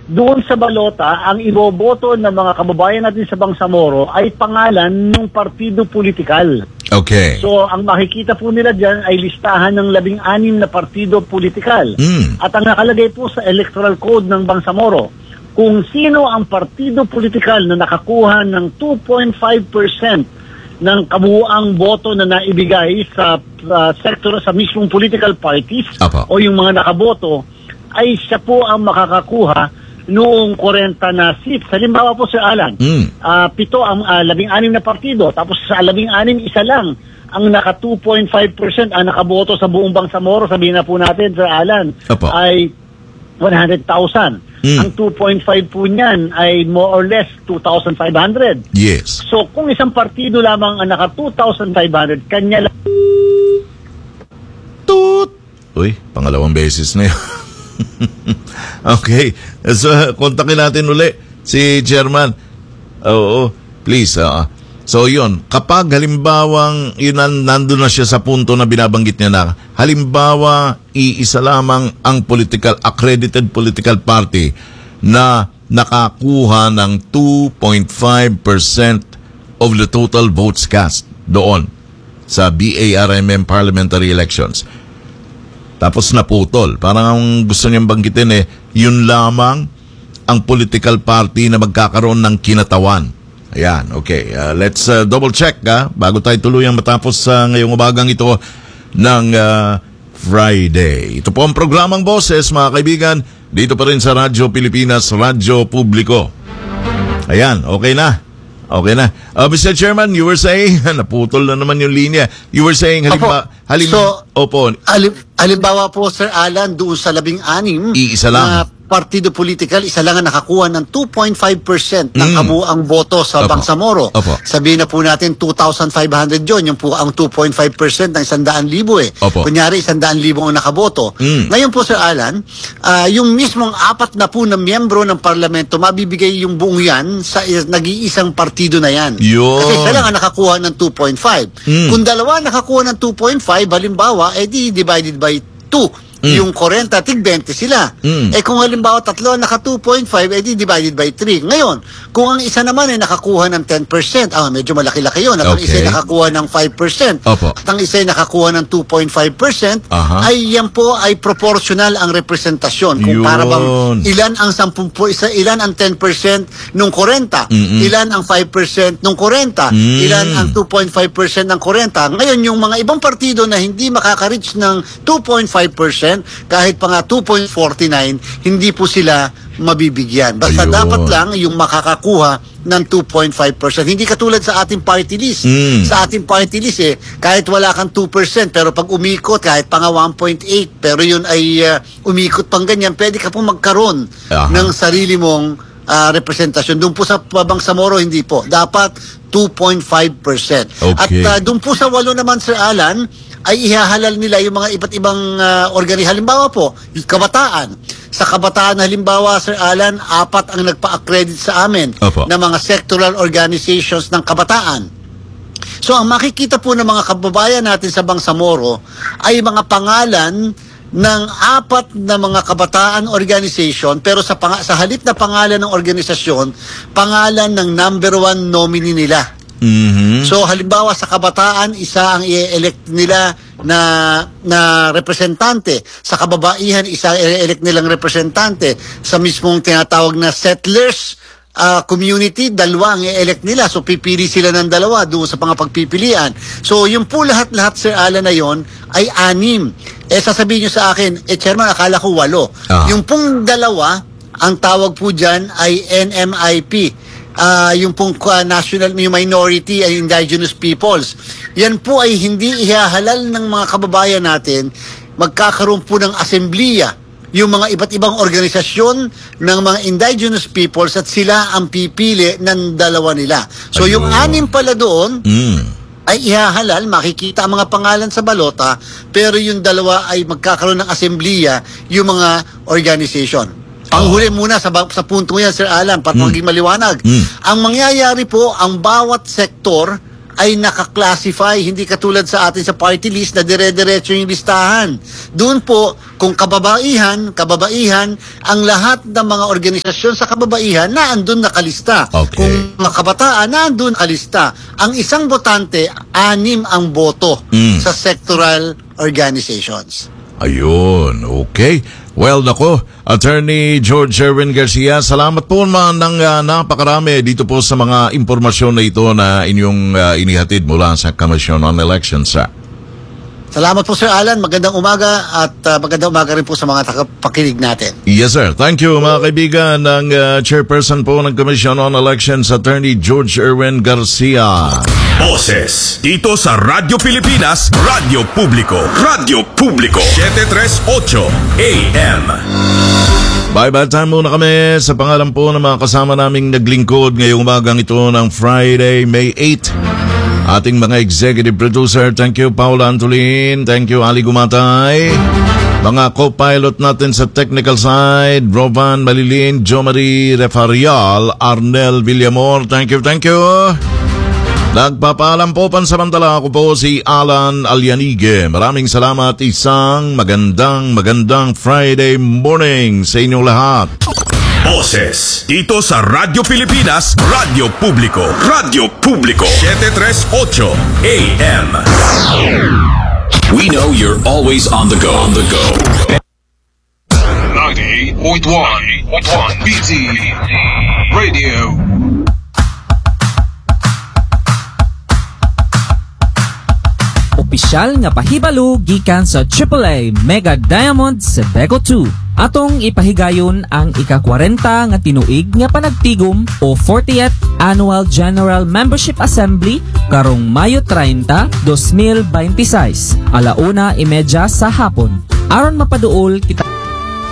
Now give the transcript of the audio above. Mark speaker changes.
Speaker 1: doon sa balota, ang iboboto ng mga kababayan natin sa Bangsamoro ay pangalan ng partido politikal.
Speaker 2: Okay.
Speaker 1: So, ang makikita po nila dyan ay listahan ng 16 na partido politikal. At ang nakalagay po sa Electoral Code ng Bangsamoro, kung sino ang partido politikal na nakakuha ng 2.5% ng kabuuang boto na naibigay sa sektor, sa mismong political parties o yung mga nakaboto, ay siya po ang makakakuha noong 40 na seats. Halimbawa po, Sir Alan, 7 ang 16 na partido, tapos sa 16, isa lang ang naka 2.5% ang nakaboto sa buong Bangsamoro. Sabihin na po natin, Sir Alan, ay 100,000. Ang 2.5 po niyan ay more or less 2,500.
Speaker 2: Yes.
Speaker 1: So kung isang partido lamang ang naka 2,500, kanya lang.
Speaker 2: Toot! Uy, pangalawang beses na yun. Okay. So, kontakin natin uli si Chairman. Oo, please. So, yun. Kapag halimbawang nandun na siya sa punto na binabanggit niya na, halimbawa, iisa lamang ang accredited political party na nakakuha ng 2.5% of the total votes cast doon sa BARMM parliamentary elections. Tapos naputol. Parang ang gusto niyang banggitin yun lamang ang political party na magkakaroon ng kinatawan. Ayan, okay. Let's double check bago tayo tuluyang matapos ngayong umagang ito ng Friday. Ito po ang programang Boses, mga kaibigan. Dito pa rin sa Radyo Pilipinas, Radyo Publiko. Ayan, okay na. Okay na. Mr. Chairman, you were saying, naputol na naman yung linya. You were saying,
Speaker 3: halimbawa po, Sir Alan, doon sa 16,
Speaker 2: iisa lang.
Speaker 3: partido political, isa lang ang nakakuha ng 2.5% ng kabuuang boto sa Bangsamoro. Sabihin na po natin 2,500 yun, yung po ang 2.5% ng 100,000 Kunyari 100,000 ang nakaboto. Ngayon po, Sir Alan, yung mismong 4 na po na miyembro ng parlamento, mabibigay yung buong yan sa nag-iisang partido na yan. Kasi isa lang ang nakakuha ng 2.5. Kung dalawa nakakuha ng 2.5, halimbawa, edi divided by 2. Yung 40, tig 20 sila. Kung halimbawa 3 naka 2.5, edi divided by 3. Ngayon, kung ang isa naman ay nakakuha ng 10%, medyo malaki-laki yun. At ang isa ay nakakuha ng 5%, at ang isa ay nakakuha ng 2.5%, ay yan po ay proportional ang representasyon. Kung para bang ilan ang 10%, ilan ang 10% nung 40, ilan ang 5% nung 40, ilan ang 2.5% ng 40. Ngayon, yung mga ibang partido na hindi makaka-reach ng 2.5%, kahit pa nga 2.49, hindi po sila mabibigyan. Basta dapat lang yung makakakuha ng 2.5%. Hindi katulad sa ating party list. Sa ating party list kahit wala kang 2%, pero pag umikot, kahit pa nga 1.8, pero yun ay umikot pang ganyan, pwede ka pong magkaroon ng sarili mong representasyon. Doon po sa Bangsamoro, hindi po. Dapat 2.5%. At doon po sa 8 naman, Sir Alan, ay ihahalal nila yung mga iba't ibang halimbawa po, yung kabataan. Sa kabataan, halimbawa, Sir Alan, 4 ang nagpa-accredit sa amin na mga sectoral organizations ng kabataan. So, ang makikita po ng mga kababayan natin sa Bangsamoro ay mga pangalan ng 4 na mga kabataan organization, pero sa halip na pangalan ng organisasyon, pangalan ng number 1 nominee nila. So halimbawa sa kabataan, isa ang i-elect nila na representante. Sa kababaihan, isa i-elect nilang representante. Sa mismong tinatawag na settlers community, 2 ang i-elect nila. So pipili sila ng 2 doon sa mga pagpipilian. So yung po lahat-lahat, Sir Alan, na yon ay 6. Sasabihin nyo sa akin, Chairman, akala ko 8. Yung pong 2, ang tawag po dyan ay NMIP. Yung pong national, yung minority ay indigenous peoples. Yan po ay hindi ihahalal ng mga kababayan natin. Magkakaroon po ng asembleya yung mga iba't ibang organisasyon ng mga indigenous peoples at sila ang pipili ng 2 nila. So yung 6 pala doon ay ihahalal, makikita ang mga pangalan sa balota, pero yung 2 ay magkakaroon ng asembleya yung mga organization. Ang huli muna sa punto yan, Sir Alan, para maging maliwanag. Ang mangyayari po, ang bawat sektor ay naka-classify, hindi katulad sa atin sa party list na dire-diretso yung listahan. Doon po, kung kababaihan, ang lahat ng mga organisasyon sa kababaihan na andun nakalista.
Speaker 2: Okay.
Speaker 3: Kung mga kabataan na andun nakalista. Ang isang botante, 6 ang boto sa sectoral organizations.
Speaker 2: Ayun, okay. Well, nako, Attorney George Erwin Garcia, salamat po man ng napakarami dito po sa mga impormasyon na ito na inyong inihatid mula sa Commission on Elections.
Speaker 3: Salamat po Sir Alan, magandang umaga at magandang umaga rin po sa mga tagapakinig natin.
Speaker 2: Yes sir, thank you mga kaibigan ng Chairperson po ng Commission on Elections, Attorney George Erwin Garcia.
Speaker 4: Boses dito sa Radyo Pilipinas, Radyo Publiko, Radyo Publiko, 738 AM.
Speaker 2: Bye-bye time muna kami sa pangalan po ng mga kasama naming naglingkod ngayong umagang ito ng Friday, May 8. Ating mga executive producer, thank you Paula Antolin, thank you Ali Gumatay. Mga co-pilot natin sa technical side, Rovan Malilin, Jo Marie Refarial, Arnel Villamor, thank you. Nagpapaalam po pansamantala, ako po si Alan Alianige. Maraming salamat, isang magandang Friday morning sa inyong lahat.
Speaker 4: Boses dito sa Radyo Pilipinas, Radyo Publiko, Radyo Publiko, 738 AM. We know you're always on the go. 98.1 BT Radio.
Speaker 5: Opisyal nga pahibalo gikan sa AAA Mega Diamond Sebeco 2. Atong ipahigayon ang ika-40 nga tinuig nga panagtigom o 40th Annual General Membership Assembly karong Mayo 30, 2026, 1:30 sa hapon. Aron mapaduol kita